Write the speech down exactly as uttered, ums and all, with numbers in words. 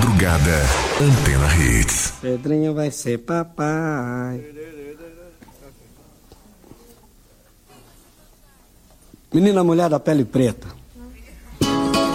madrugada, Antena Hits. Pedrinho vai ser papai. Menina mulher da pele preta.